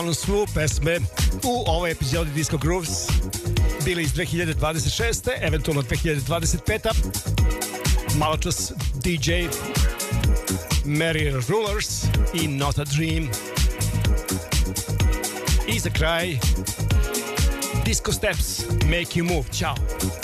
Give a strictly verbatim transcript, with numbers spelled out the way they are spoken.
Svu pesme u ovoj epizodi Disco Grooves bili iz dve hiljade dvadeset šeste, eventualno dve hiljade dvadeset pete. Malo čas D J Mary Rulers i Not a Dream. I za kraj Disco Steps, Make You Move. Ćao.